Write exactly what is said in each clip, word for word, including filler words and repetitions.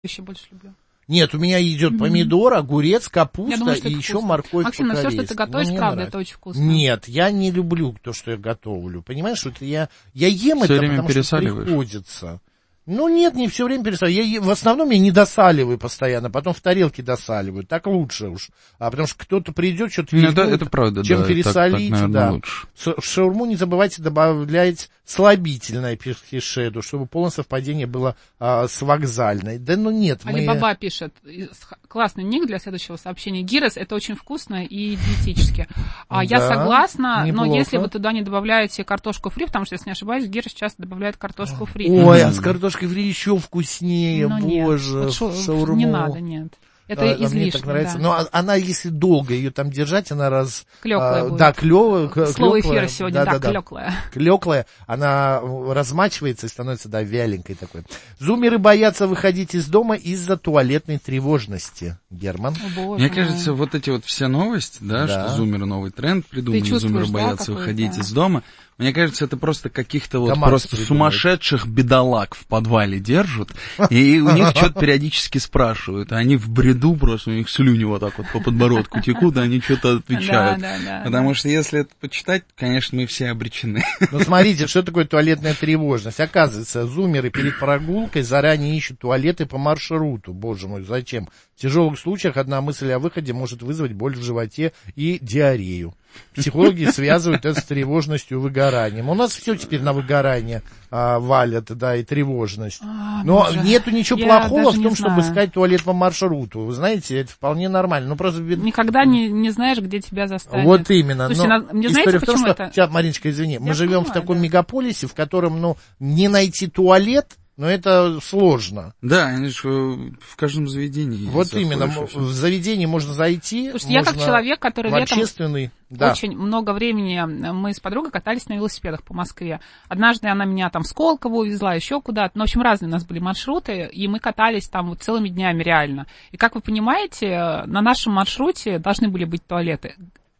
Еще больше люблю. Нет, у меня идет mm-hmm. помидор, огурец, капуста думаю, и еще вкусно. Морковь. Максим, по-корейски. но все, что ты готовишь, ну, правда, нравится. Это очень вкусно. Нет, я не люблю то, что я готовлю. Понимаешь, что это я, я ем все это, время потому что приходится. Ну, нет, не все время пересаливаю. Я, в основном я не досаливаю постоянно, потом в тарелке досаливаю. Так лучше уж. А потому что кто-то придет, что-то ну, это, это правда, чем да, пересолить. Так, так, да. лучше. В шаурму не забывайте добавлять слабительное пирхишеду, чтобы полное совпадение было а, с вокзальной. Да ну нет. Мы... Алибаба пишет, классный ник для следующего сообщения. Гирос — это очень вкусно и диетически. А, да, я согласна, неплохо. Но если вы туда не добавляете картошку фри, потому что, если не ошибаюсь, гирос часто добавляет картошку фри. Ой, а с картошкой фри еще вкуснее, ну, боже, нет. Вот шаурму. Не надо, нет. Это а, излишне, мне так нравится. Да. Но она, если долго ее там держать, она раз... Клёклая а, будет. Да, клёвая. Слово эфира сегодня, да, да, да, клёклая. Клёклая. Она размачивается и становится, да, вяленькой такой. Зумеры боятся выходить из дома из-за туалетной тревожности. Герман? О, боже Мне мой. кажется, вот эти вот все новости, да, да. что зумеры новый тренд придумали, зумеры боятся да, выходить да. из дома. Мне кажется, это просто каких-то вот Комар просто придумает. сумасшедших бедолаг в подвале держат, и у них что-то периодически спрашивают, а они в бреду просто, у них слюни вот так вот по подбородку текут, и они что-то отвечают. Да, да, да, Потому да. что если это почитать, конечно, мы все обречены. Ну, смотрите, что такое туалетная тревожность. Оказывается, зумеры перед прогулкой заранее ищут туалеты по маршруту. Боже мой, зачем? В тяжелых случаях одна мысль о выходе может вызвать боль в животе и диарею. Психологи связывают это с тревожностью и выгоранием. У нас все теперь на выгорание а, валят, да, и тревожность. А, Но боже. нету ничего Я плохого в том, знаю. чтобы искать туалет по маршруту. Вы знаете, это вполне нормально. Ну, просто... Никогда не, не знаешь, где тебя заставят. Вот именно. Слушайте, но на... мне история знаете, в том, почему что... это? Сейчас, Мариночка, извини. Мы Я живем понимаю, в таком да. мегаполисе, в котором, ну, не найти туалет, но это сложно. Да, они же в каждом заведении. Вот именно, в заведении можно зайти. Слушайте, я как человек, который в летом общественный, да. очень много времени, мы с подругой катались на велосипедах по Москве. Однажды она меня там в Сколково увезла, еще куда-то. Ну, в общем, разные у нас были маршруты, и мы катались там вот целыми днями реально. И как вы понимаете, на нашем маршруте должны были быть туалеты.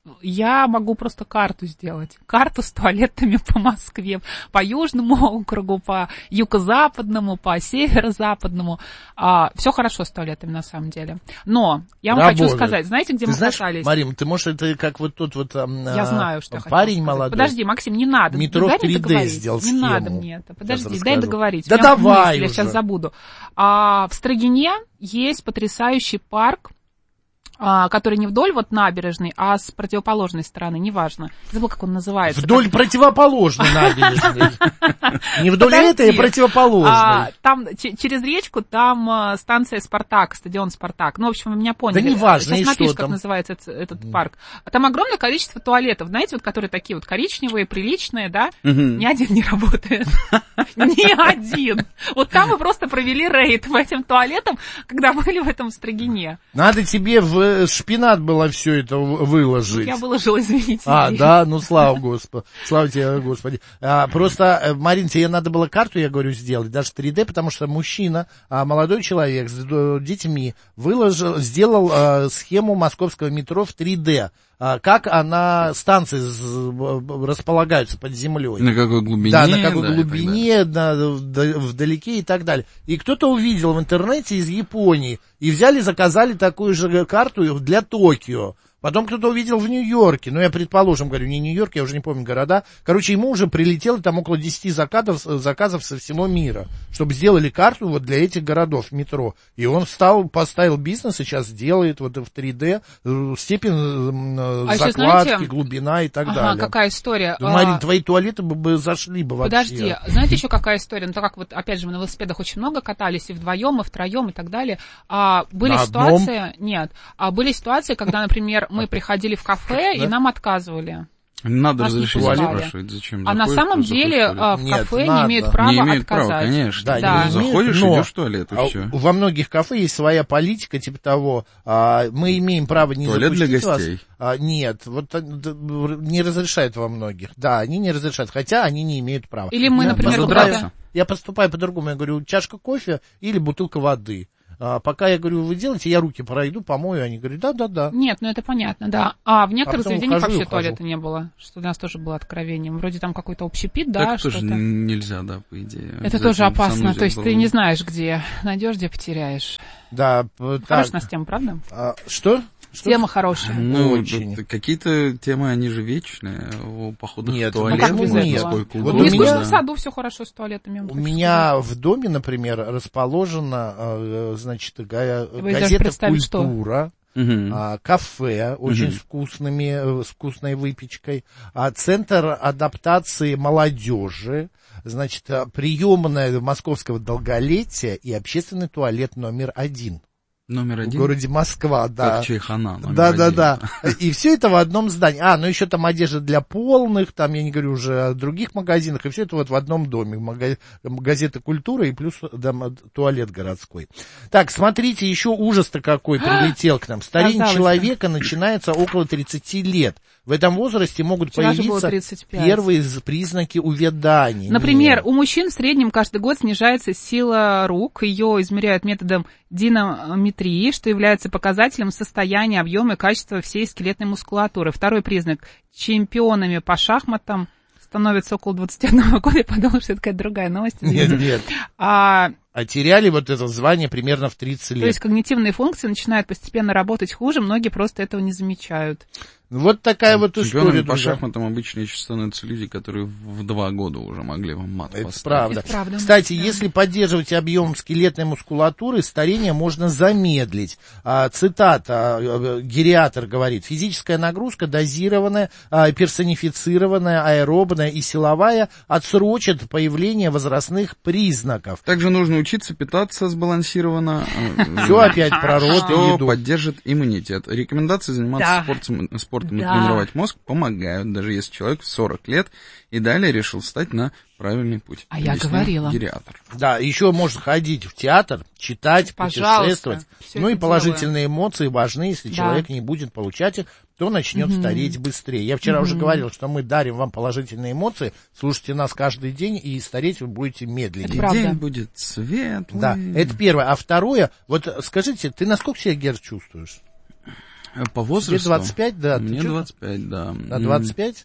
Я могу просто карту сделать. Карту с туалетами по Москве, по Южному округу, по Юго-Западному, по Северо-Западному. А, все хорошо с туалетами на самом деле. Но я вам Работает. хочу сказать, знаете, где ты мы знаешь, катались? Марим, ты можешь, это как вот тот вот там, я знаю, что парень я молодой. Подожди, Максим, не надо. Метро дай в три дэ сделал Не схему. надо мне это. Подожди, Сейчас дай расскажу. договорить. Да давай мысль, уже. Я сейчас забуду. А, в Строгине есть потрясающий парк, который не вдоль вот набережной, а с противоположной стороны, неважно. Забыл, как он называется. Вдоль как... противоположной набережной. Не вдоль этой, а противоположной. Там через речку, там станция «Спартак», стадион «Спартак». Ну, в общем, вы меня поняли. Да неважно, сейчас напишешь, как называется этот парк. Там огромное количество туалетов, знаете, вот которые такие вот коричневые, приличные, да? Ни один не работает. Ни один. Вот там мы просто провели рейд по этим туалетам, когда были в этом Строгине. Надо тебе в шпинат было все это выложить. Я выложила, извините. А, да, ну слава Господу, слава тебе, Господи. А, просто, Марин, тебе надо было карту, я говорю, сделать, даже три дэ, потому что мужчина, а, молодой человек с детьми выложил, сделал а, схему московского метро в три дэ. Как она, станции располагаются под землей. На какой глубине. Да, на какой да, глубине, на, вдалеке и так далее. И кто-то увидел в интернете из Японии и взяли, заказали такую же карту для Токио. Потом кто-то увидел в Нью-Йорке, ну, я, предположим, говорю, не Нью-Йорк, я уже не помню города. Короче, ему уже прилетело там около десяти заказов, заказов со всего мира, чтобы сделали карту вот для этих городов метро. И он стал, поставил бизнес, и сейчас делает вот в три дэ степень а закладки, знаете, глубина и так ага, далее. Какая история. Да, Марин, а... твои туалеты бы, бы зашли бы вообще. Подожди, знаете еще какая история? Ну, так как вот, опять же, мы на велосипедах очень много катались, и вдвоем, и втроем, и так далее. А, были на ситуации, одном? Нет, а были ситуации, когда, например, мы приходили в кафе, да? И нам отказывали. Надо разрешение спрашивать, зачем. А на самом деле в Нет, кафе надо. не имеют права не имеют отказать. Права, конечно. Да, да. не Заходишь, но идешь в туалет, и а все. Во многих кафе есть своя политика, типа того, а, мы имеем право не туалет запустить для гостей. вас. А, нет, вот не разрешают во многих. Да, они не разрешают, хотя они не имеют права. Или мы, я например, поступаю, куда-то... Я поступаю по-другому, я говорю, чашка кофе или бутылка воды. А, пока я говорю, вы делаете, я руки пройду, помою, они говорят, да-да-да. Нет, ну это понятно, да. А в некоторых А заведениях ухожу, вообще ухожу. туалета не было, что для нас тоже было откровением. Вроде там какой-то общепит, да, Так что-то. тоже нельзя, да, по идее. Это тоже опасно, то есть ты не знаешь, где найдешь, где потеряешь. Да, так. Хорошая у нас тема, правда? А, что? Что? Тема хорошая. Ну, Очень. это какие-то темы, они же вечные, о походах Нет, в туалет, ну как без этого? насколько Вот удобно. у Не меня- скучно в саду, все хорошо с туалетами. У меня в доме, например, расположена, э, значит, га- Вы даже газета представить, что? «Культура», Мгм. а, кафе очень Мгм. с вкусными, э, с вкусной выпечкой, а, центр адаптации молодежи, значит, а, приемная московского долголетия и общественный туалет номер один. Номер В один. городе Москва, да. Как Чайхана. номер Да, да, один. да. И все это в одном здании. А, ну еще там одежда для полных, там, я не говорю уже о других магазинах, и все это вот в одном доме. Мага- Газета «Культура» и плюс там, туалет городской. Так, смотрите, еще ужас-то какой прилетел к нам. Старение Казалось бы. человека начинается около тридцати лет. В этом возрасте могут Вчера же было появиться тридцать пять. первые з- признаки увядания. Например, Нет. у мужчин в среднем каждый год снижается сила рук, ее измеряют методом динамометрии, что является показателем состояния, объема и качества всей скелетной мускулатуры. Второй признак. Чемпионами по шахматам становятся около двадцати одного года. Я подумала, что это какая-то другая новость. Нет, нет. А, А теряли вот это звание примерно в тридцать лет. то есть когнитивные функции начинают постепенно работать хуже, многие просто этого не замечают. Вот такая вот Чемпионами история, по друзья. шахматам обычно еще становятся люди, которые в два года уже могли вам мат Это поставить. правда. Это правда. Кстати, Да. если поддерживать объем скелетной мускулатуры, старение можно замедлить. А, цитата, а, гериатр говорит, физическая нагрузка дозированная, а, персонифицированная, аэробная и силовая отсрочит появление возрастных признаков. Также нужно учиться питаться сбалансированно. э, Все опять про рот и Что еду. поддержит иммунитет. Рекомендации заниматься Да. спортом, спортом и Да. тренировать мозг помогают, даже если человек в сорок лет и далее решил встать на правильный путь. А я Объяснил говорила. гериатр. Да, еще можно ходить в театр, читать, Пожалуйста, путешествовать. всё Ну и это положительные эмоции важны. Если Да. человек не будет получать их, то начнет стареть быстрее. Я вчера уже говорил, что мы дарим вам положительные эмоции. Слушайте нас каждый день, и стареть вы будете медленнее. Это И правда. день будет светлый. Да, это первое. А второе, вот скажите, ты насколько себя, Гер, чувствуешь? По возрасту? Тебе двадцать пять, да? ты Мне чувствуешь? двадцать пять, да. А двадцать пять?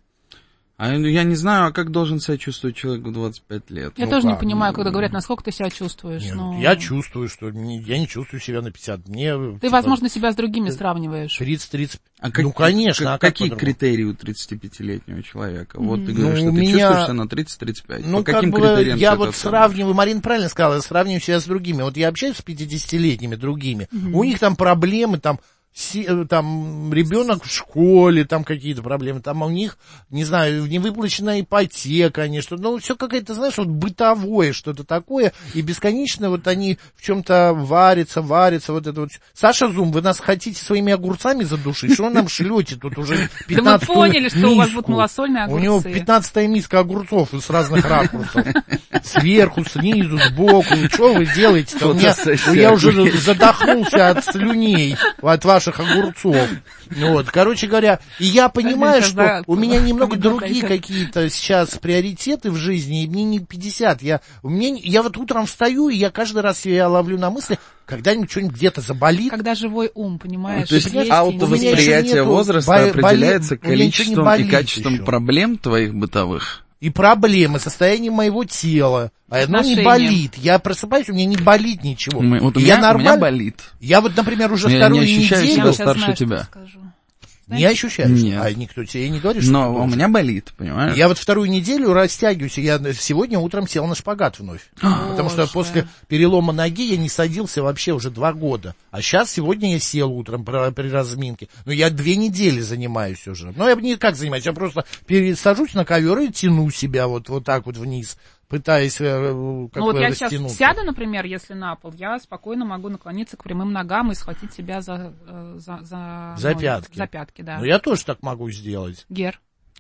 А я не знаю, а как должен себя чувствовать человек в двадцать пять лет? Я Ну тоже не как? понимаю, когда говорят, насколько ты себя чувствуешь. Нет, но... Я чувствую, что не- я не чувствую себя на пятьдесят. Мне, Ты, типа, возможно, себя с другими сравниваешь. тридцать-тридцать. А как- Ну, конечно, как- а как какие по-другому? критерии у тридцатипятилетнего человека? Вот ты Ну, говоришь, что у ты меня- чувствуешь себя на тридцать-тридцать пять. Ну, По каким как бы, критериям я ты вот это сравниваю, Марина правильно сказала, я сравниваю себя с другими. Вот я общаюсь с пятидесятилетними другими, у них там проблемы, там, си- э, там ребенок в школе, там какие-то проблемы, там у них, не знаю, невыплаченная ипотека, они что-то, ну, все какое-то, знаешь, вот бытовое что-то такое, и бесконечно вот они в чем-то варятся, варятся, вот это вот. Саша Зум, вы нас хотите своими огурцами задушить? Что вы нам шлете тут уже пятнадцатую Да мы поняли, что у вас миску? будут малосольные У него огурцы. пятнадцатая миска огурцов с разных ракурсов. Сверху, снизу, сбоку. Что вы делаете-то? У меня- Фотосессия. Я уже задохнулся от слюней, от ваших огурцов. Вот, короче говоря, и я понимаю, Сейчас, что да, у меня немного помидор другие дойдёт. какие-то сейчас приоритеты в жизни, и мне не пятьдесят. Я, у меня, я вот утром встаю, и я каждый раз себя ловлю на мысли, когда-нибудь что-нибудь где-то заболит. Когда живой ум, понимаешь? То есть есть аутовосприятие У меня ещё нету возраста боле- определяется боле- у меня ничего не количеством и болит качеством ещё. проблем твоих бытовых. И проблемы, состояние моего тела. А оно не Отношения. болит. Я просыпаюсь, у меня не болит ничего. Мы- Вот у И меня, я у меня нормально. болит. Я вот, например, уже Я вторую не ощущаю неделю... себя Я сейчас старше знаю, что тебя. скажу. Не ощущаешь? Нет. А никто тебе не говорит, что Но ты у должен? меня болит, понимаешь? Я вот вторую неделю растягиваюсь, и я сегодня утром сел на шпагат вновь. Потому что Боже. после перелома ноги я не садился вообще уже два года. А сейчас, сегодня я сел утром при, при разминке. Ну, я две недели занимаюсь уже. Но я не как занимаюсь, я просто пересажусь на ковер и тяну себя вот, вот так вот вниз, пытаясь э, как Ну вот бы я сейчас растянуться. сяду, например, если на пол, я спокойно могу наклониться к прямым ногам и схватить себя за, э, за, за, За ноги. пятки. За пятки, да. Ну, я тоже так могу сделать. Гер.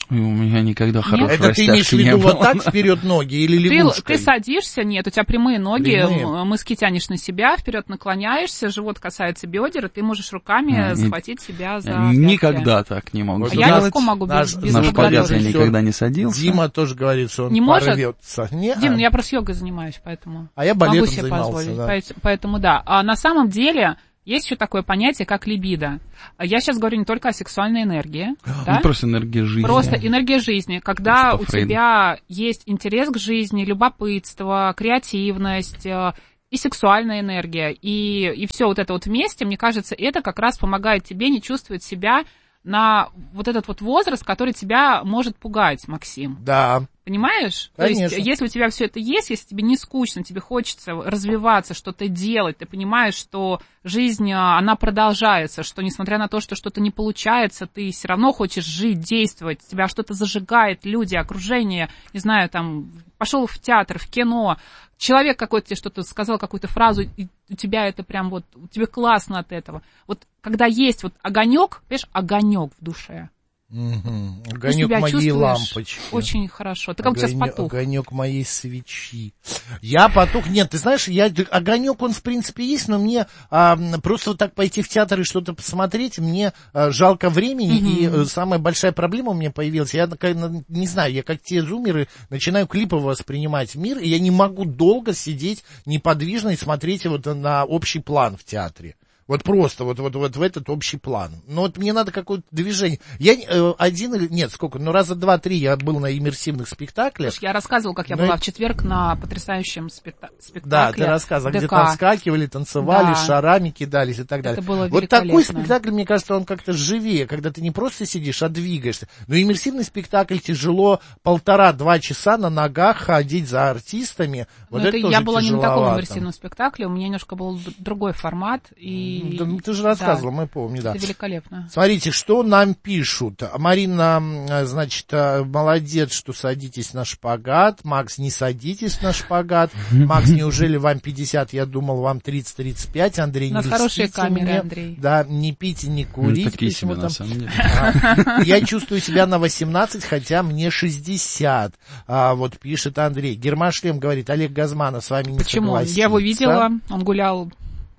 У меня никогда хорошей Это ты имеешь в растяжки не виду было. вот так вперед ноги или Ты, лягушкой? ты садишься, нет, у тебя прямые ноги, Прямые. м- мыски тянешь на себя, вперед наклоняешься, живот касается бедер, и ты можешь руками А, схватить себя за Я пятки. Никогда так не могу Вот А я сделать. легко могу Наш- без, без На Ну, шпагат я режиссер никогда не садился. Дима тоже говорит, что он Не может? порвется. Не, Дим, ну я просто йогой занимаюсь, поэтому А я могу балетом себе занимался, позволить. да. Поэт- Поэтому да. А на самом деле есть еще такое понятие, как либидо. Я сейчас говорю не только о сексуальной энергии, да? Ну, просто энергия жизни. Просто энергия жизни, когда Это по у Фрейду. тебя есть интерес к жизни, любопытство, креативность э, и сексуальная энергия, и, и все вот это вот вместе, мне кажется, это как раз помогает тебе не чувствовать себя на вот этот вот возраст, который тебя может пугать, Максим. Да. Понимаешь? Конечно. То есть, если у тебя все это есть, если тебе не скучно, тебе хочется развиваться, что-то делать, ты понимаешь, что жизнь, она продолжается, что несмотря на то, что что-то не получается, ты все равно хочешь жить, действовать, тебя что-то зажигает, люди, окружение, не знаю, там, пошел в театр, в кино, человек какой-то тебе что-то сказал, какую-то фразу, и у тебя это прям вот, тебе классно от этого. Вот когда есть вот огонек, понимаешь, огонек в душе, Угу. ты Огонек себя моей чувствуешь лампочки. очень хорошо. Ты как будто сейчас потух. Огонек моей свечи. Я потух. Нет, ты знаешь, я огонек, он в принципе есть, но мне а, просто вот так пойти в театр и что-то посмотреть, мне а, жалко времени. Mm-hmm. И а, самая большая проблема у меня появилась. Я не знаю, я как те зумеры начинаю клипово воспринимать мир, и я не могу долго сидеть неподвижно и смотреть вот на общий план в театре. Вот просто вот, вот, вот в этот общий план. Но вот мне надо какое-то движение. Я э, один или... Нет, сколько? Ну, раза два-три я был на иммерсивных спектаклях. Слушай, я рассказывала, как я Ну, была и- в четверг на потрясающем спекта- спектакле. Да, ты рассказывал, где ДК. там вскакивали, танцевали, Да. шарами кидались и так далее. Это было Вот такой великолепно. спектакль, мне кажется, он как-то живее, когда ты не просто сидишь, а двигаешься. Но иммерсивный спектакль тяжело полтора-два часа на ногах ходить за артистами. Вот Но это, это тоже я была не на таком тяжеловато. иммерсивном спектакле, у меня немножко был д- другой формат. И... Да, ну, ты же рассказывал, мы помним, да. Это великолепно. Смотрите, что нам пишут. Марина, м, значит, э, молодец, что садитесь на шпагат. Макс, не садитесь на шпагат. Макс, неужели вам пятьдесят? Я думал, вам тридцать-тридцать пять. Андрей, У нас не хорошие льстите камеры, мне. Андрей. Да, не пейте, не Ну, курите. такие себе, почему-то. на самом деле. А, Я чувствую себя на восемнадцать, хотя мне шестьдесят. А, вот пишет Андрей. Гермашлем говорит, Олег Газманов с вами не Почему? согласится. Я его видела, он гулял...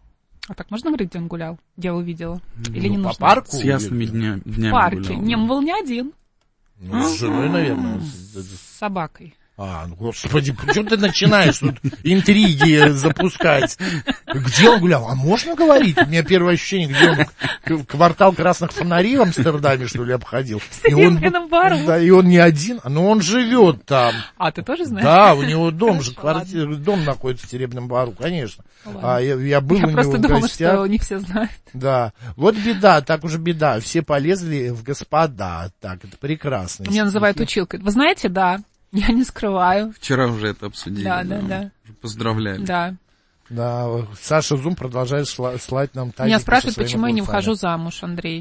А так можно говорить, где он гулял? Я его видела? Или Ну, не по нужно? парку? С ясными дня- В днями парке. гулял. Не, он был не один, Ну, с женой, наверное. с собакой. А, ну, господи, почему ты начинаешь тут интриги запускать? Где он гулял? А можно говорить? У меня первое ощущение, где он к- квартал красных фонарей в Амстердаме, что ли, обходил. В И он, Серебряном бару. да, и он не один, но он живет там. А, ты тоже знаешь? Да, у него дом же, Хорошо, квартира, дом находится в Серебряном бару, конечно. Ладно. А я, я был Я у него просто в думала, гостях. что не все знают. Да, вот беда, так уже беда. Все полезли в господа. Так, это прекрасно. Меня называют училкой. Вы знаете, да, я не скрываю. Вчера уже это обсудили. Да, да, да. Поздравляю. Да. Да, Саша Зум продолжает шла- слать нам тазики. Меня со спрашивают, своими почему я не огурцами. выхожу замуж, Андрей.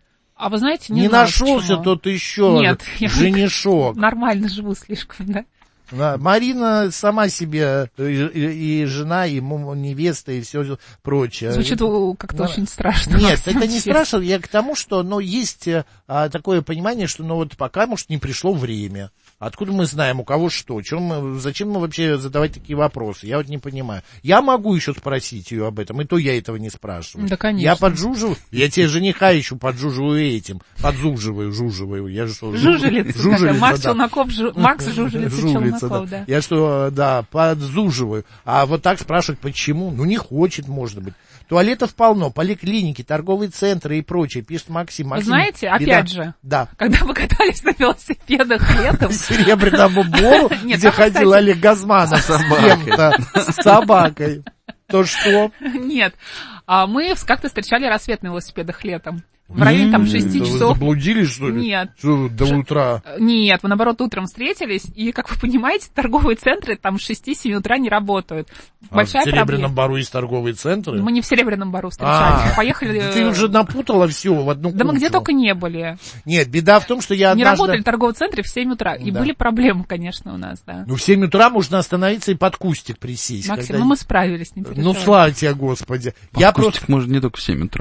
А вы знаете, не, Не знаю, нашелся почему. тот еще Нет, я- женишок. Нормально живу слишком, да? Да, Марина сама себе и, и- и жена, и му- невеста, и все прочее. Звучит у- как-то Да. очень страшно. Нет, на самом это не деле. страшно. Я к тому, что ну, есть а, такое понимание, что ну, вот пока, может, не пришло время. Откуда мы знаем, у кого что? Чем мы, зачем мы вообще задавать такие вопросы? Я вот не понимаю. Я могу еще спросить ее об этом, и то я этого не спрашиваю. Да, конечно. Я поджуживаю, я тебе жениха еще поджуживаю этим. Подзуживаю, жуживаю. Я же что, жу- Жужелица. жужелица, такая. Макс да. Челноков, Жу- Макс Жужелица Жужелица, Челноков, да. да. Я что, да, подзуживаю. А вот так спрашивать, почему? Ну, не хочет, может быть. Туалетов полно, поликлиники, торговые центры и прочее, пишет Максим. Вы Максим, знаете, беда. опять же, Да. когда мы катались на велосипедах летом, К Серебряному бору, Нет, где там, ходил кстати, Олег Газманов с кем-то, с собакой. То что? нет, а мы как-то встречали рассвет на велосипедах летом. В районе там шести Да вы часов. заблудились, что ли? Нет. Что, до утра? Нет, мы, наоборот, утром встретились, и, как вы понимаете, торговые центры там с шести-семи утра не работают. Большая а в Серебряном проблема. бару есть торговые центры? Мы не в Серебряном бару встречались, А, поехали... да ты уже напутала все в одну Да мы кучу. где только не были. Нет, беда в том, что я Не однажды... работали торговые центры в семь утра, и Да. были проблемы, конечно, у нас, да. Ну, в семь утра можно остановиться и под кустик присесть. Максим, когда- ну мы справились, не Ну, переживай. слава тебе, Господи. Под Я кустик просто... можно не только в семь утра.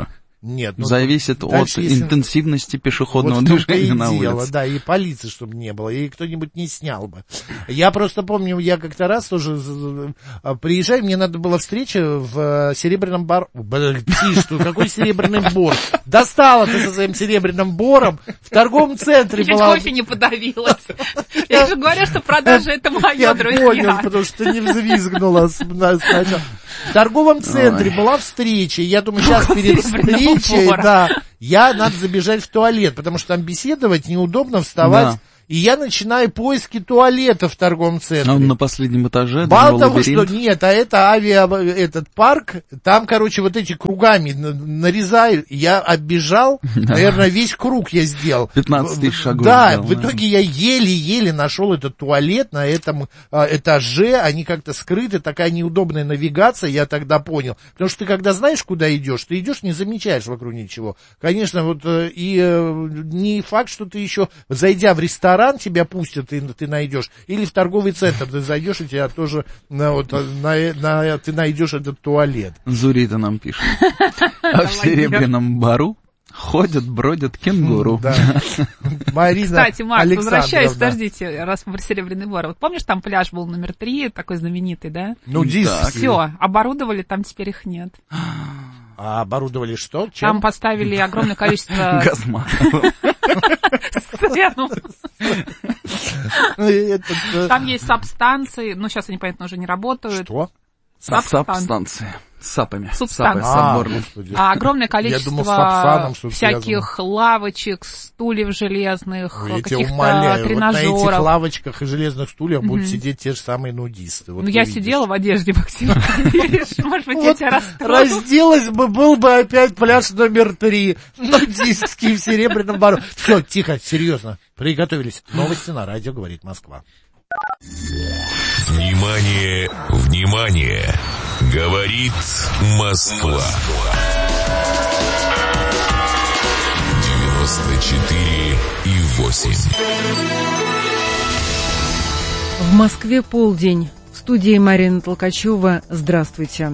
Нет, ну, зависит от дальше, если... интенсивности пешеходного вот движения и на дело, улице. Да, и полиции, чтобы не было, и кто-нибудь не снял бы. Я просто помню, я как-то раз тоже приезжаю, мне надо была встреча в Серебряном Боре. Ты что, какой Серебряный Бор? Достала ты со своим Серебряным Бором в торговом центре. Чуть была... кофе не подавилась. Я же говорю, что продажа это мое, друзья. Я понял, потому что не взвизгнула сначала. В торговом центре Ой. была встреча, я думаю, сейчас перед встречей, да, я надо забежать в туалет, потому что там беседовать неудобно, вставать. Да. И я начинаю поиски туалета в торговом центре. Он на последнем этаже. Мало того, что нет, а это авиа, этот парк, там, короче, вот эти кругами нарезаю. Я оббежал, да. наверное, весь круг я сделал. пятнадцать тысяч шагов. Да, сделал, в итоге да. я еле-еле нашел этот туалет на этом а, этаже. Они как-то скрыты, такая неудобная навигация, я тогда понял. Потому что ты, когда знаешь, куда идешь, ты идешь, не замечаешь вокруг ничего. Конечно, вот и не факт, что ты еще, зайдя в ресторан, тебя пустят, и ты найдешь, или в торговый центр ты зайдешь, и тебя тоже на, вот, на, на, ты найдешь этот туалет. Зурита нам пишет. А в Серебряном Бору ходят, бродят кенгуру. Да. Марина Кстати, Макс, возвращаясь, подождите, раз мы про Серебряный Бор. Вот помнишь, там пляж был номер три, такой знаменитый, да? Нудистский. Все, оборудовали, там теперь их нет. А оборудовали что? Чем? Там поставили огромное количество... Газматов. Там есть сабстанции, ну сейчас они, понятно, уже не работают. Что? Сабстанции. С сапами. Субстанции. А, а огромное количество думал, сапсаном, всяких связано. лавочек, стульев железных, я каких-то умоляю, тренажеров. Вот на этих лавочках и железных стульях mm-hmm. будут сидеть те же самые нудисты. Вот ну, я видишь. сидела в одежде, Максим. Может быть, я тебя расстрою. Разделась бы, был бы опять пляж номер три. Нудистский в Серебряном Бору. Все, тихо, серьезно. Приготовились. Новости на радио «Говорит Москва». Внимание, внимание! Говорит Москва. девяносто четыре и восемь. В Москве полдень. В студии Марина Толкачева. Здравствуйте.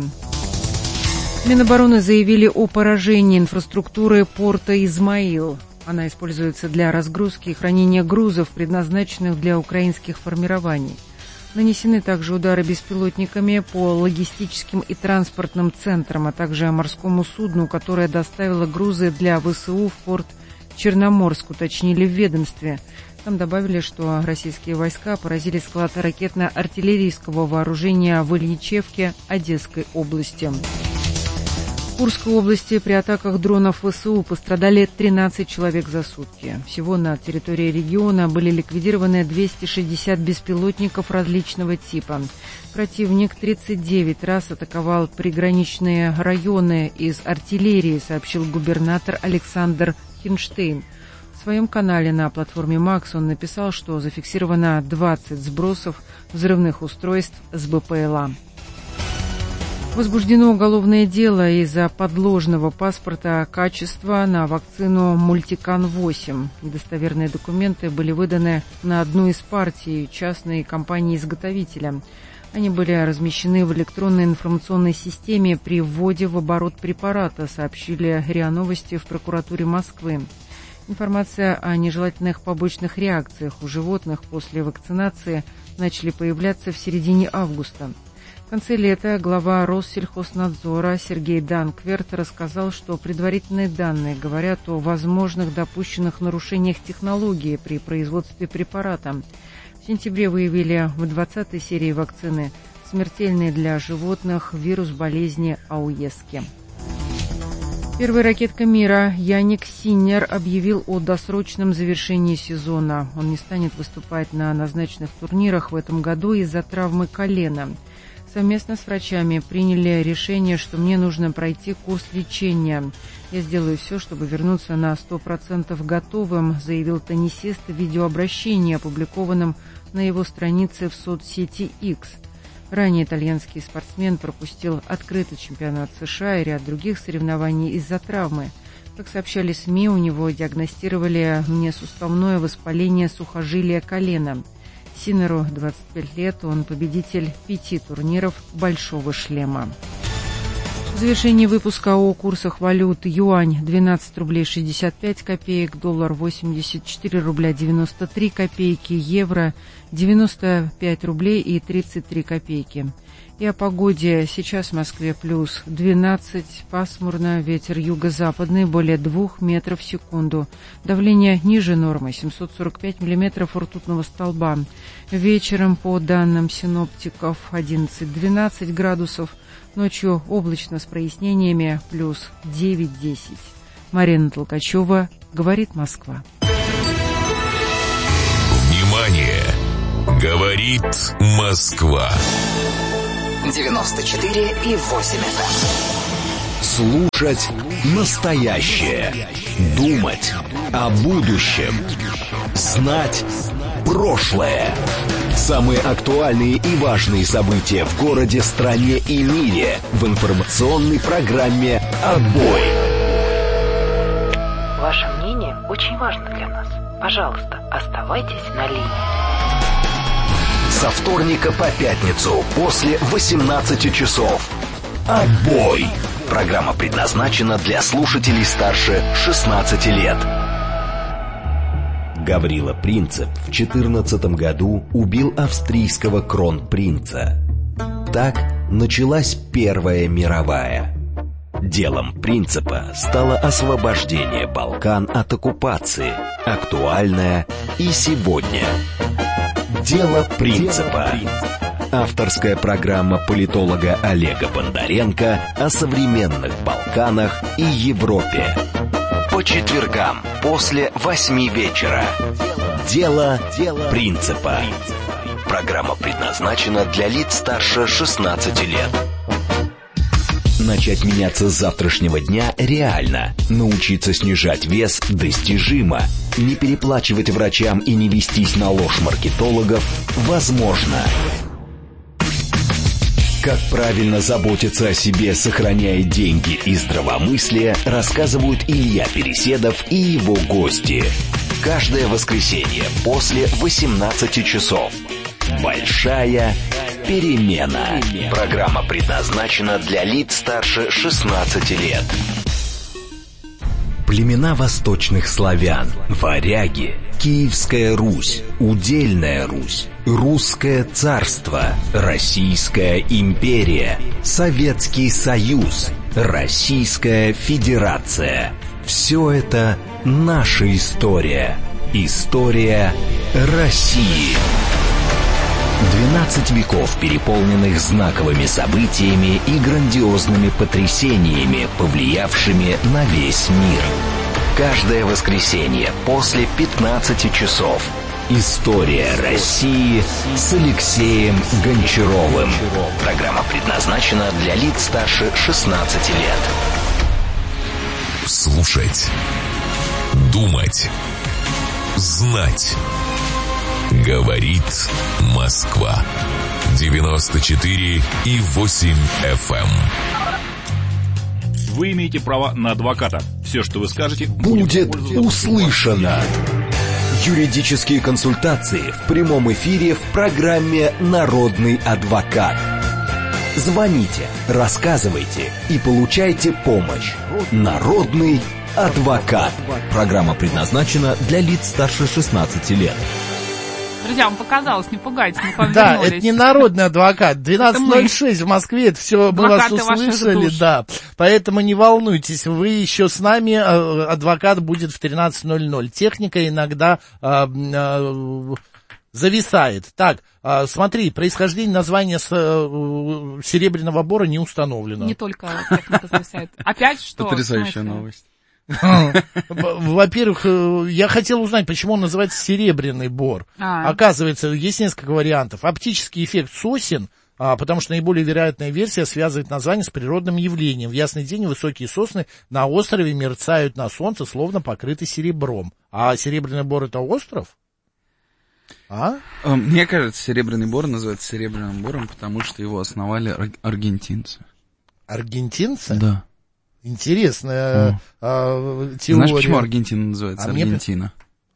Минобороны заявили о поражении инфраструктуры порта Измаил. Она используется для разгрузки и хранения грузов, предназначенных для украинских формирований. Нанесены также удары беспилотниками по логистическим и транспортным центрам, а также морскому судну, которое доставило грузы для ВСУ в порт Черноморск, уточнили в ведомстве. Там добавили, что российские войска поразили склад ракетно-артиллерийского вооружения в Ильичевке Одесской области. В Курской области при атаках дронов ВСУ пострадали тринадцать человек за сутки. Всего на территории региона были ликвидированы двести шестьдесят беспилотников различного типа. Противник тридцать девять раз атаковал приграничные районы из артиллерии, сообщил губернатор Александр Хинштейн. В своем канале на платформе Макс он написал, что зафиксировано двадцать сбросов взрывных устройств с БПЛА. Возбуждено уголовное дело из-за подложного паспорта качества на вакцину Мультикан восемь. Недостоверные документы были выданы на одну из партий частной компании-изготовителя. Они были размещены в электронной информационной системе при вводе в оборот препарата, сообщили РИА Новости в прокуратуре Москвы. Информация о нежелательных побочных реакциях у животных после вакцинации начали появляться в середине августа. В конце лета глава Россельхознадзора Сергей Данкверт рассказал, что предварительные данные говорят о возможных допущенных нарушениях технологии при производстве препарата. В сентябре выявили в двадцатой серии вакцины смертельный для животных вирус болезни Ауески. Первая ракетка мира Яник Синнер объявил о досрочном завершении сезона. Он не станет выступать на назначенных турнирах в этом году из-за травмы колена. Совместно с врачами приняли решение, что мне нужно пройти курс лечения. Я сделаю все, чтобы вернуться на сто процентов готовым, заявил теннисист в видеообращении, опубликованном на его странице в соцсети X. Ранее итальянский спортсмен пропустил открытый чемпионат США и ряд других соревнований из-за травмы. Как сообщали СМИ, у него диагностировали внесуставное воспаление сухожилия колена. Синнеру двадцать пять лет, он победитель пяти турниров «Большого шлема». завершение выпуска о курсах валют. Юань двенадцать рублей шестьдесят пять копеек, доллар восемьдесят четыре рубля девяносто три копейки, евро девяносто пять рублей и тридцать три копейки. И о погоде. Сейчас в Москве плюс двенадцать, пасмурно, ветер юго-западный более двух метров в секунду. Давление ниже нормы, семьсот сорок пять миллиметров ртутного столба. Вечером, по данным синоптиков, одиннадцать-двенадцать градусов. Ночью облачно с прояснениями, плюс девять-десять. Марина Толкачева, говорит Москва. Внимание! Говорит Москва. девяносто четыре и восемь эф эм. Слушать настоящее. Думать о будущем. Знать прошлое. Самые актуальные и важные события в городе, стране и мире в информационной программе «Отбой». Ваше мнение очень важно для нас. Пожалуйста, оставайтесь на линии. Со вторника по пятницу после восемнадцати часов. «Отбой». Программа предназначена для слушателей старше шестнадцати лет. Гаврила Принцип в четырнадцатом году убил австрийского кронпринца. Так началась Первая мировая. Делом Принципа стало освобождение Балкан от оккупации, актуальное и сегодня. Дело Принципа. Авторская программа политолога Олега Бондаренко о современных Балканах и Европе. По четвергам после восьми вечера. Дело Принципа. Программа предназначена для лиц старше шестнадцати лет. Начать меняться с завтрашнего дня реально. Научиться снижать вес достижимо. Не переплачивать врачам и не вестись на ложь маркетологов возможно. Как правильно заботиться о себе, сохраняя деньги и здравомыслие, рассказывают Илья Переседов и его гости. Каждое воскресенье после восемнадцати часов. Большая перемена. Программа предназначена для лиц старше шестнадцати лет. Племена восточных славян, варяги, Киевская Русь, Удельная Русь, Русское царство, Российская империя, Советский Союз, Российская Федерация. Все это наша история. История России. Двенадцать веков, переполненных знаковыми событиями и грандиозными потрясениями, повлиявшими на весь мир. Каждое воскресенье после пятнадцати часов. История России с Алексеем Гончаровым. Программа предназначена для лиц старше шестнадцати лет. Слушать. Думать. Знать. Говорит Москва. девяносто четыре и восемь эф эм. Вы имеете право на адвоката. Все, что вы скажете, будет, будет услышано. Юридические консультации в прямом эфире в программе «Народный адвокат». Звоните, рассказывайте и получайте помощь. «Народный адвокат». Программа предназначена для лиц старше шестнадцати лет. Друзья, вам показалось, не пугайтесь, мы к вам Да, вернулись. это не народный адвокат. двенадцать ноль шесть в Москве, это все мы вас услышали, да. Поэтому не волнуйтесь, вы еще с нами, адвокат будет в тринадцать ноль ноль. Техника иногда а, а, зависает. Так, а, смотри, происхождение названия с, а, Серебряного Бора не установлено. Не только техника зависает. Опять что? Потрясающая новость. Во-первых, я хотел узнать, почему он называется Серебряный Бор. А. Оказывается, есть несколько вариантов. Оптический эффект сосен, а, потому что наиболее вероятная версия связывает название с природным явлением. В ясный день высокие сосны на острове мерцают на солнце, словно покрыты серебром. А Серебряный Бор — это остров? А? Мне кажется, Серебряный Бор называется Серебряным Бором, потому что его основали ар- аргентинцы. Аргентинцы? Да. Интересная mm. а, теория. Знаешь, почему Аргентина называется а Аргентина? Мне...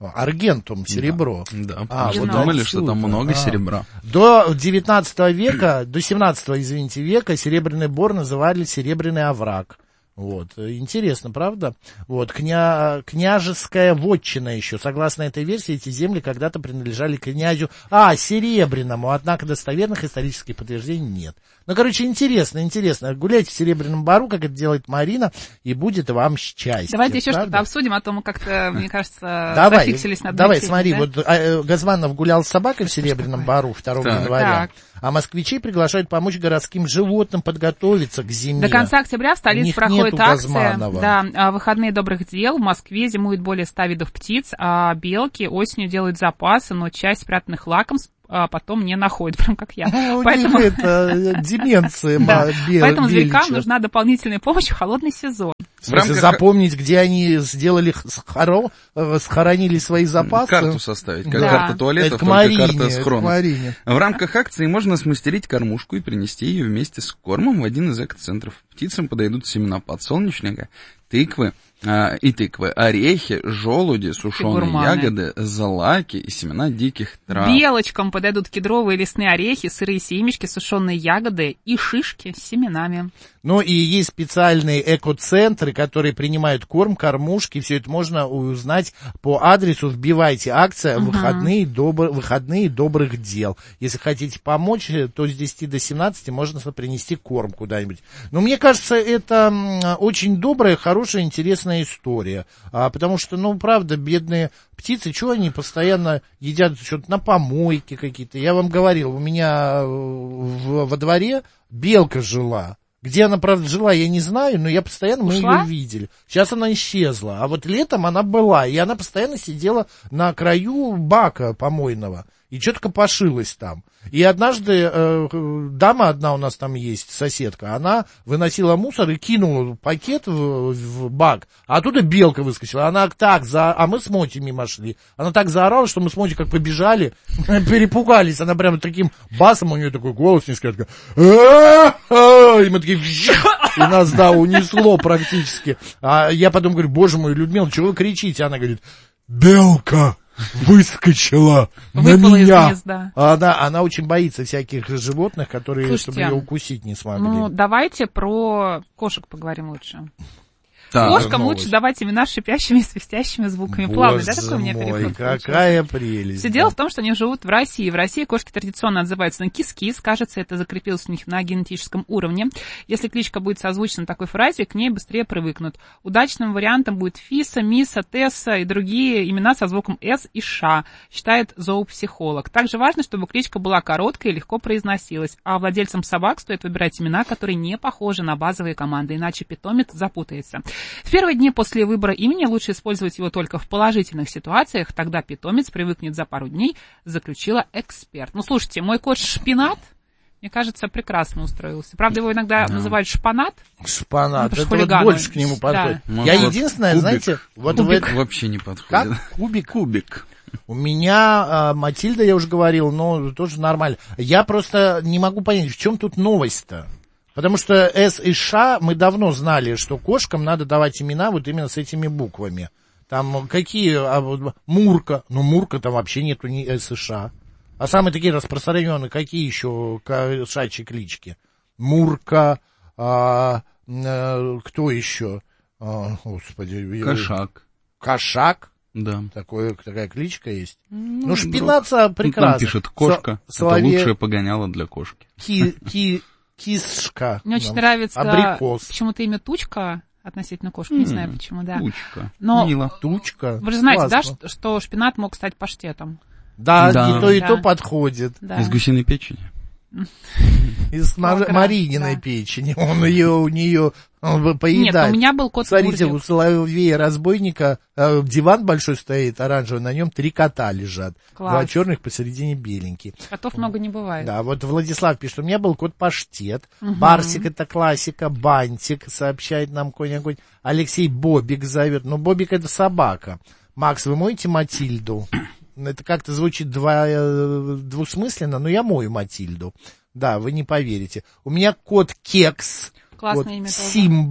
Аргентум, серебро. Да, да а, вот вот думали, отсюда. что там много а. серебра. До девятнадцатого века, до семнадцатого, извините, века Серебряный Бор называли Серебряный овраг. Вот, интересно, правда? Вот, кня... княжеская вотчина еще. Согласно этой версии, эти земли когда-то принадлежали князю, а, Серебряному, однако достоверных исторических подтверждений нет. Ну, короче, интересно, интересно. Гуляйте в Серебряном Бору, как это делает Марина, и будет вам счастье. Давайте еще правда? Что-то обсудим, а то мы как-то, мне кажется, давай, зафиксились на Давай, теме, смотри, да? вот а, Газманов гулял с собакой в Серебряном Бору второго января, так. а москвичей приглашают помочь городским животным подготовиться к зиме. До конца октября в столице проходит акция. Да, выходные добрых дел. В Москве зимует более ста видов птиц, а белки осенью делают запасы, но часть спрятанных лакомств а потом не находит, прям как я. У Поэтому... них это деменция. да. бел... Поэтому зверькам беличья. нужна дополнительная помощь в холодный сезон. В смысле, рамках... запомнить, где они сделали, схоро... схоронили свои запасы. Карту составить, как да. карта туалетов, это только Марине, карта схронов. Марине. В рамках акции можно смастерить кормушку и принести ее вместе с кормом в один из экоцентров. Птицам подойдут семена подсолнечника, тыквы а, и тыквы, орехи, желуди, сушеные ягоды, злаки и семена диких трав. Белочкам подойдут кедровые лесные орехи, сырые семечки, сушеные ягоды и шишки с семенами. Ну и есть специальные экоцентры, которые принимают корм, кормушки. Все это можно узнать по адресу. Вбивайте акция uh-huh. выходные, добр... выходные добрых дел. Если хотите помочь, то с десяти до семнадцати можно принести корм куда-нибудь. Но мне кажется, это очень добрая, хорошая, интересная история. А, потому что, ну, правда, бедные птицы, что они постоянно едят что-то на помойке какие-то. Я вам говорил, у меня в, во дворе белка жила. Где она, правда, жила, я не знаю, но я постоянно, мы Ушла? ее видели. Сейчас она исчезла, а вот летом она была, и она постоянно сидела на краю бака помойного. И что-то копошилась там. И однажды э, дама одна у нас там есть, соседка, она выносила мусор и кинула пакет в, в бак, а оттуда белка выскочила. Она так за... А мы с Моти мимо шли. Она так заорала, что мы с Моти как побежали, перепугались. Она прямо таким басом, у нее такой голос низкий, такой... И мы такие... И нас, да, унесло практически. А я потом говорю, боже мой, Людмила, чего вы кричите? Она говорит, белка выскочила Выпала на меня. Из гнезда. Она, она очень боится всяких животных, которые, Слушайте, чтобы ее укусить не смогли. Ну, давайте про кошек поговорим лучше. Да, Кошкам лучше давать имена с шипящими и свистящими звуками. Плавный, да, такой у меня переход? Какая прелесть. Все да. дело в том, что они живут в России. В России кошки традиционно отзываются на кис-кис. Кажется, это закрепилось у них на генетическом уровне. Если кличка будет созвучна такой фразе, к ней быстрее привыкнут. Удачным вариантом будет Фиса, Миса, Тесса и другие имена со звуком С и Ш, считает зоопсихолог. Также важно, чтобы кличка была короткой и легко произносилась. А владельцам собак стоит выбирать имена, которые не похожи на базовые команды, иначе питомец запутается. В первые дни после выбора имени лучше использовать его только в положительных ситуациях, тогда питомец привыкнет за пару дней, заключила эксперт. Ну, слушайте, мой кот Шпинат, мне кажется, прекрасно устроился. Правда, его иногда да. называют Шпанат. Шпанат, ну, это вот больше к нему подходит. Да. Я вот единственное, кубик. знаете... Вот кубик в... вообще не подходит. Как? Кубик? Кубик. У меня а, Матильда, я уже говорил, но тоже нормально. Я просто не могу понять, в чем тут новость-то? Потому что С и Ш мы давно знали, что кошкам надо давать имена вот именно с этими буквами. Там какие... А, Мурка. Ну, Мурка там вообще нету ни С и Ш. А самые такие распространенные, какие еще кошачьи клички? Мурка, а, а, кто еще? А, господи. Кошак. Кошак? Да. Такое, такая кличка есть. Ну, ну Шпинаца прекрасно. Там пишет кошка. Со- это Соловей... лучшее погоняло для кошки. Ки, ки, кисшка. Мне очень да. нравится Абрикос. почему-то имя Тучка относительно кошки. Не знаю почему, да. Тучка. Но Мило. Тучка. Вы же знаете, классно. да, что, что шпинат мог стать паштетом? Да, да. и то, и да. то подходит. Да. Из гусиной печени. Из Мар- Марининой да. печени. Он ее, у нее он поедает. Нет, у меня был кот Смотрите, Мурзик. у Соловея-разбойника э, диван большой стоит, оранжевый, на нем три кота лежат. Класс. Два черных, посередине беленький. Котов много не бывает. Да, вот Владислав пишет, у меня был кот Паштет, Угу. Барсик это классика, Бантик сообщает нам какой-нибудь, Алексей Бобик зовет, но Бобик это собака. Макс, вы моете Матильду? Это как-то звучит два, двусмысленно, но я мою Матильду. Да, вы не поверите. У меня кот Кекс, Классное кот имя тоже. Симба,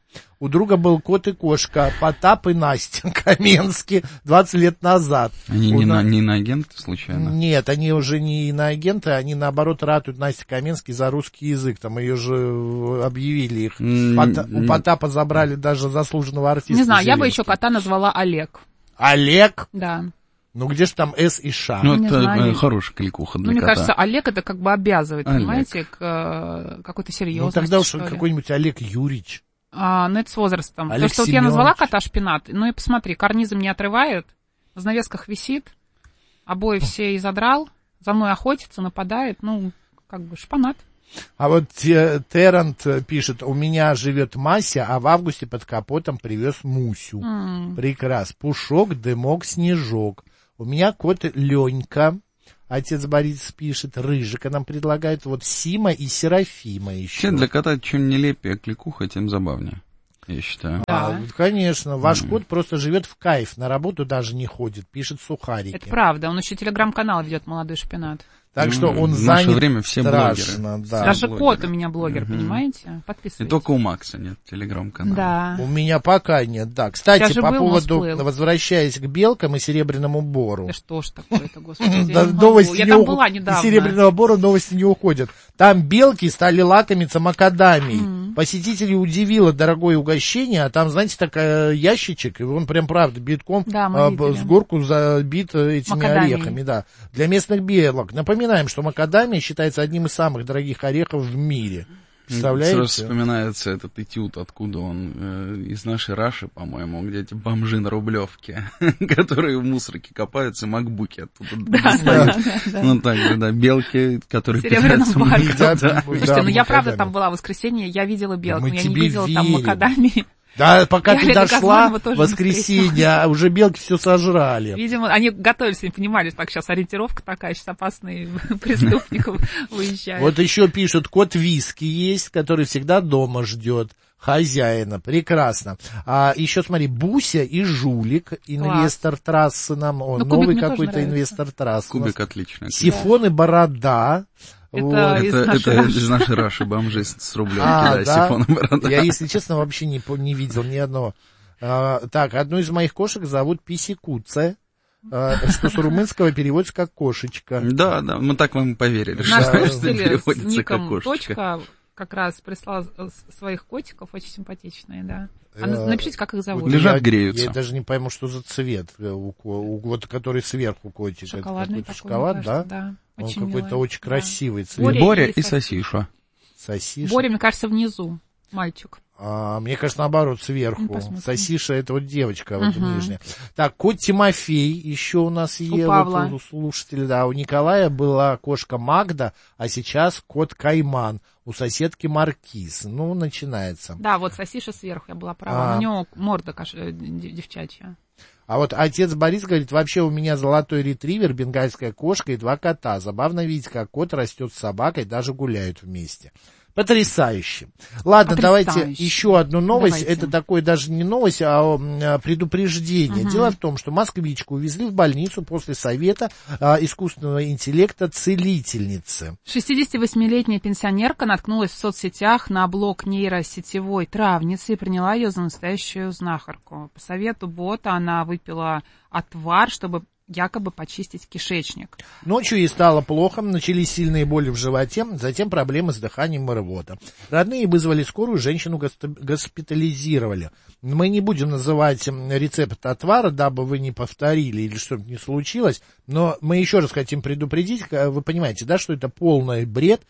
У друга был кот и кошка, Потап и Настя Каменский, двадцать лет назад. Они У не, на... на, не иноагенты, случайно? Нет, они уже не иноагенты, они, наоборот, ратуют Настя Каменский за русский язык. Там ее же объявили их. Пот... У Потапа забрали даже заслуженного артиста. Не знаю, Зеленский. Я бы еще кота назвала Олег. Олег? Да. Ну, где же там С и Ш? Ну, Не это знаю. хорошая кликуха для Ну, мне кота. кажется, Олег это как бы обязывает, Олег. понимаете, к э, какой-то серьезности. Ну, тогда уж что ли. какой-нибудь Олег Юрьевич. А, ну, это с возрастом. Олег То, что вот я Семенович. назвала кота Шпинат, ну и посмотри, карнизом не отрывает, в занавесках висит, обои все и задрал, за мной охотится, нападает, ну, как бы шпанат. А вот те- Террант пишет, у меня живет Мася, а в августе под капотом привез Мусю. М. Прекрасно. Пушок, дымок, снежок. У меня кот Ленька. Отец Борис пишет, Рыжика нам предлагают. Вот Сима и Серафима еще. Вообще, для кота чем нелепее кликуха, тем забавнее, я считаю. А, Да. конечно, ваш Мгм. кот просто живет в кайф, на работу даже не ходит, пишет сухарики. Это правда, он еще телеграм-канал ведет «Молодой шпинат». Так что Ну, он в наше занят время все страшно, блогеры. да. Даже блогеры. кот у меня блогер, Мгм. понимаете? И Подписывайтесь. только у Макса нет телеграм-канала. Да. У меня пока нет, да. Кстати, Сейчас же по был, но поводу, всплыл. возвращаясь к белкам и серебряному бору. Да что ж такое-то, господи, я Да, не могу. новости Я не там у- была из недавно. серебряного бора новости не уходят. Там белки стали лакомиться макадамией. Мгм. Посетителей удивило дорогое угощение, а там, знаете, такой ящичек, и он прям, правда, битком Да, мы а, видели. с горку забит э, этими Макадамией. орехами. Да. Для местных белок. Напоминаем, что макадамия считается одним из самых дорогих орехов в мире. Представляете? Сразу вспоминается этот этюд, откуда он, э, из нашей Раши, по-моему, где эти бомжи на Рублевке, которые в мусорке копаются, макбуки оттуда достают. Ну так же, да, белки, которые Серебряном питаются баре. маком, да. Слушайте, ну я правда макадамия. там была в воскресенье, я видела белку, Мы я не тебе видела там верим. макадамии. Да, пока Я ты Олега дошла Газманова в тоже не воскресенье, а уже белки все сожрали. Видимо, они готовились, они понимали, так сейчас ориентировка такая, сейчас опасный преступник выезжает. Вот еще пишут, кот Виски есть, который всегда дома ждет хозяина. Прекрасно. А еще смотри, Буся и Жулик, инвестор трассы нам, он Ну, Кубик новый мне тоже какой-то нравится. инвестор трассы. у нас. Кубик отличный. Сифон и Борода. Это Вот. из Это, нашей это Раши. из нашей Раши бомжи с с Рублевки, А, да, да? Сифон и Борода. Я, если честно, вообще не, по- не видел ни одного. А, так, одну из моих кошек зовут Писикуце, а, что с румынского переводится как кошечка. Да, да, мы так вам поверили, Наш что Да. это слушатель с переводится как ником кошечка. точка как раз прислал с- своих котиков, очень симпатичные, да. А Э, на- напишите, как их зовут. Вот Лежат, я, греются. Я даже не пойму, что за цвет, э, у, ко- у- вот который сверху котик. Это Шоколадный какой-то такой, шоколад, мне да? кажется, да. Он Очень какой-то милый, очень да. красивый цвет. Боря Боря и и Сосиша. Сосиша. Сосиша. Боря, мне кажется, внизу. Мальчик. А, мне кажется, наоборот, сверху. Ну, посмотрим. Сосиша — это вот девочка, вот Мгм. нижняя. Так, кот Тимофей еще у нас есть. Павла. Вот, у слушателя, да. У Николая была кошка Магда, а сейчас кот Кайман. У соседки Маркиз. Ну, начинается. Да, вот Сосиша сверху, я была права. А. У него морда каш... э, д- девчачья. А вот отец Борис говорит, вообще у меня золотой ретривер, бенгальская кошка и два кота. Забавно видеть, как кот растет с собакой, даже гуляют вместе. Потрясающе. Ладно, Потрясающе. давайте еще одну новость. Давайте. Это такое даже не новость, а м, предупреждение. Мгм. Дело в том, что москвичку увезли в больницу после совета а, искусственного интеллекта целительницы. шестидесятивосьмилетняя пенсионерка наткнулась в соцсетях на блог нейросетевой травницы и приняла ее за настоящую знахарку. По совету бота она выпила отвар, чтобы якобы почистить кишечник. Ночью ей стало плохо, начались сильные боли в животе, затем проблемы с дыханием и рвота. Родные вызвали скорую, женщину госп- госпитализировали. Мы не будем называть м, рецепт отвара, дабы вы не повторили или что-то не случилось, но мы еще раз хотим предупредить, к- вы понимаете, да, что это полный бред,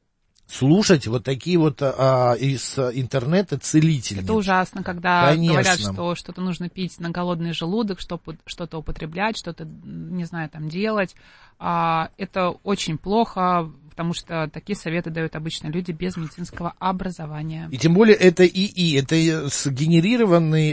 слушать вот такие вот а, из интернета целительниц. Это ужасно, когда Конечно. говорят, что что-то нужно пить на голодный желудок, что, что-то употреблять, что-то, не знаю, там делать. А, это очень плохо, потому что такие советы дают обычно люди без медицинского образования. И тем более это ИИ, это сгенерированный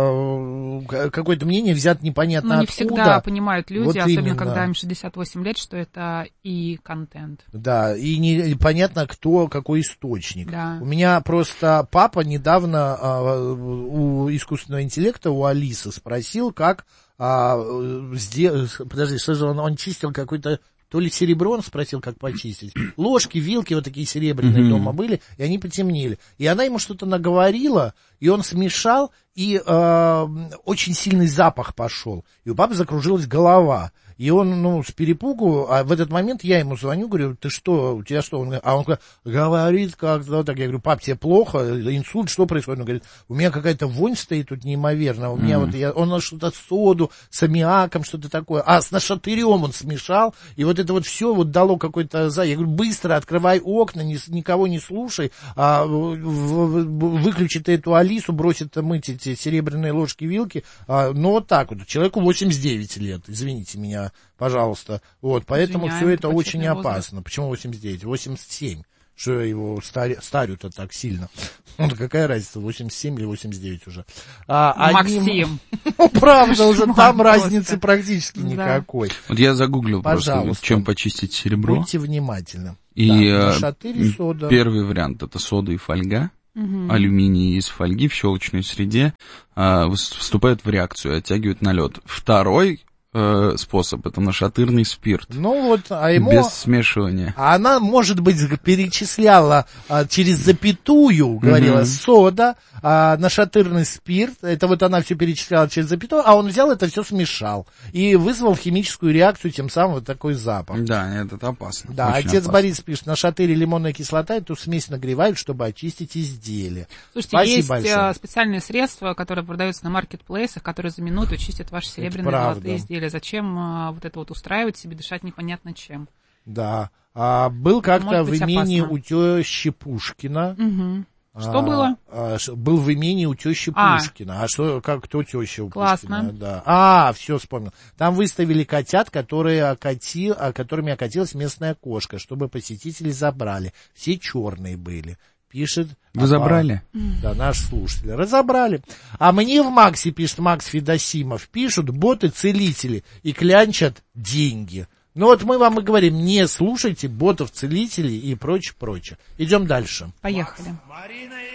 э, какое-то мнение взят непонятно Но не откуда. всегда понимают люди, Вот особенно именно. когда им шестьдесят восемь лет, что это и контент. Да, и непонятно, кто, какой источник. Да. У меня просто папа недавно э, у искусственного интеллекта, у Алисы, спросил, как а, сдел... подожди, что же он, он чистил какой-то то ли серебро, он спросил, как почистить. Ложки, вилки вот такие серебряные mm-hmm. дома были, и они потемнели. И она ему что-то наговорила, и он смешал, и э, очень сильный запах пошел. И у папы закружилась голова. И он, ну, с перепугу, а в этот момент я ему звоню, говорю, ты что, у тебя что? Он, а он говорит как-то так. Я говорю, пап, тебе плохо, инсульт, что происходит? Он говорит, у меня какая-то вонь стоит тут неимоверная. У меня mm. вот, я, он что-то соду с аммиаком, что-то такое. А, с нашатырем он смешал, и вот это вот все вот дало какой-то... Я говорю, быстро открывай окна, ни, никого не слушай, а, в, в, выключи ты эту Алису, бросит мыть эти серебряные ложки-вилки. А, ну, вот так вот. Человеку восемьдесят девять лет, извините меня, пожалуйста. Вот, поэтому все это очень опасно. Почему восемьдесят девять? восемьдесят семь. Что его старю, старю-то так сильно? Ну, какая разница, восемьдесят семь или восемьдесят девять уже? А, Максим. Ну, правда, уже там разницы практически никакой. Вот я загуглил просто, чем почистить серебро. Будьте внимательны. И первый вариант — это сода и фольга. Угу. Алюминий из фольги в щелочной среде э, вступают в реакцию, оттягивают налет. Второй э, способ — это нашатырный спирт. Ну вот, а ему... Без смешивания. А она, может быть, перечисляла а, через запятую, говорила, угу. сода, а, нашатырный спирт. Это вот она все перечисляла через запятую, а он взял это все смешал. И вызвал химическую реакцию, тем самым вот такой запах. Да, это опасно. Да, отец опасно. Борис пишет, на шатыре лимонная кислота, эту смесь нагревают, чтобы очистить изделие. Слушайте, Спасибо есть большое. специальные средства, которые продаются на маркетплейсах, которые за минуту чистят ваши серебряные золотые изделия. Зачем а, вот это вот устраивать себе, дышать непонятно чем? Да. А, был как-то в имении опасно. у тещи Пушкина. Угу. Что а, было? А, был в имении у тещи а. Пушкина. А что, как, кто теща у Классно. Пушкина? Да. А, все вспомнил. Там выставили котят, которые окати, которыми окатилась местная кошка, чтобы посетители забрали. Все черные были. Пишет... Вы забрали? Да, наш слушатель. Разобрали. А мне в Максе, пишет Макс Федосимов, пишут боты-целители и клянчат деньги. Ну вот мы вам и говорим, не слушайте ботов-целителей и прочее, прочее. Идем дальше. Поехали.